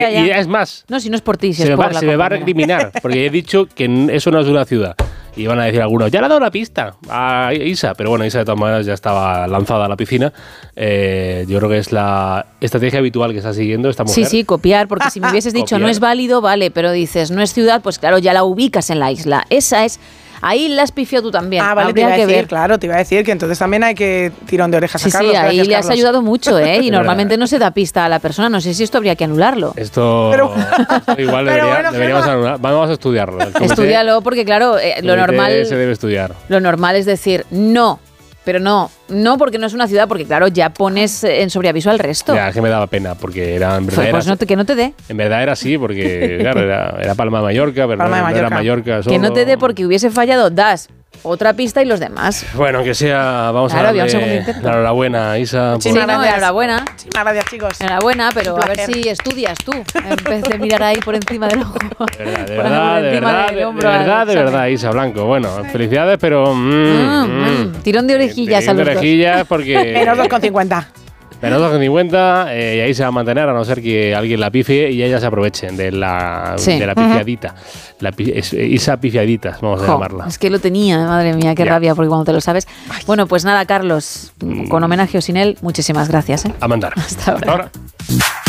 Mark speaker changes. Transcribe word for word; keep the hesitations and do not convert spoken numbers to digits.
Speaker 1: ya, ya.
Speaker 2: Y es más.
Speaker 1: No, si no es por ti, si
Speaker 2: se
Speaker 1: es
Speaker 2: me
Speaker 1: por
Speaker 2: va,
Speaker 1: la
Speaker 2: Se me va a
Speaker 1: compañera.
Speaker 2: recriminar, porque he dicho que eso no es una ciudad. Y van a decir algunos, ya le ha dado la pista a Isa, pero bueno, Isa de todas maneras ya estaba lanzada a la piscina. Eh, yo creo que es la estrategia habitual que está siguiendo esta mujer.
Speaker 1: Sí, sí, copiar, porque si me hubieses dicho
Speaker 2: Copiar.
Speaker 1: no es válido, vale, pero dices no es ciudad, pues claro, ya la ubicas en la isla. Esa es... Ahí la has pifiado tú también.
Speaker 3: Ah, vale,
Speaker 1: Habría
Speaker 3: te iba a
Speaker 1: que
Speaker 3: decir,
Speaker 1: ver.
Speaker 3: claro, te iba a decir que entonces también hay que tirón de orejas
Speaker 1: Sí,
Speaker 3: a Carlos.
Speaker 1: sí, ahí
Speaker 3: Gracias,
Speaker 1: le has
Speaker 3: Carlos.
Speaker 1: ayudado mucho, ¿eh? Y
Speaker 2: Es
Speaker 1: normalmente
Speaker 2: verdad.
Speaker 1: no se da pista a la persona. No sé si esto habría que anularlo.
Speaker 2: Esto,
Speaker 3: Pero-
Speaker 2: esto igual
Speaker 3: pero
Speaker 2: debería-
Speaker 3: bueno,
Speaker 2: deberíamos
Speaker 3: Gemma.
Speaker 2: anular. Vamos a estudiarlo. El comité-
Speaker 1: Estúdialo, porque claro, eh,
Speaker 2: el
Speaker 1: lo
Speaker 2: comité
Speaker 1: normal,
Speaker 2: se debe estudiar.
Speaker 1: lo normal es decir no, pero no, no porque no es una ciudad, porque claro, ya pones eh, en sobreaviso al resto.
Speaker 2: Ya, es que me daba pena, porque era en verdad,
Speaker 1: Pues,
Speaker 2: era,
Speaker 1: pues no te- que no te dé.
Speaker 2: en verdad era así, porque claro, era, era Palma de Mallorca, pero
Speaker 3: Palma de
Speaker 2: no, no era
Speaker 3: Mallorca.
Speaker 2: Mallorca
Speaker 1: Que no
Speaker 2: solo.
Speaker 1: te dé porque hubiese fallado, das otra pista y los demás.
Speaker 2: Bueno, que sea, vamos
Speaker 1: Claro,
Speaker 2: a
Speaker 1: había un segundo
Speaker 2: darle
Speaker 1: intento.
Speaker 2: la enhorabuena, Isa.
Speaker 3: Sí,
Speaker 1: Sí,
Speaker 2: por-
Speaker 1: no,
Speaker 3: gracias.
Speaker 1: enhorabuena.
Speaker 3: Muchísimas gracias, chicos.
Speaker 1: Enhorabuena, pero
Speaker 3: Un
Speaker 1: a ver
Speaker 3: placer.
Speaker 1: si estudias tú, en vez de mirar ahí por encima del ojo.
Speaker 2: De verdad, de
Speaker 1: Por
Speaker 2: verdad,
Speaker 1: por
Speaker 2: de
Speaker 1: encima
Speaker 2: verdad,
Speaker 1: del
Speaker 2: de, de
Speaker 1: hombro al
Speaker 2: verdad, de
Speaker 1: examen.
Speaker 2: verdad, Isa Blanco. Bueno, felicidades, pero... mm,
Speaker 1: Mm,
Speaker 2: mm.
Speaker 1: mm, tirón de orejillas
Speaker 2: Tirón
Speaker 1: a
Speaker 2: de
Speaker 1: los dos.
Speaker 2: orejillas porque...
Speaker 3: Menos dos con cincuenta.
Speaker 2: Menos dos con cincuenta, eh, y ahí se va a mantener, a no ser que alguien la pifie y ellas se aprovechen de la,
Speaker 1: Sí.
Speaker 2: de la pifiadita. La pi- es- Isa pifiaditas, vamos a
Speaker 1: Jo,
Speaker 2: llamarla.
Speaker 1: es que lo tenía, madre mía, qué
Speaker 2: Ya.
Speaker 1: rabia, porque cuando te lo sabes. Bueno, pues nada, Carlos,
Speaker 2: Mm.
Speaker 1: con homenaje o sin él, muchísimas gracias. ¿eh?
Speaker 2: A mandar.
Speaker 1: Hasta ahora.
Speaker 2: Hasta ahora.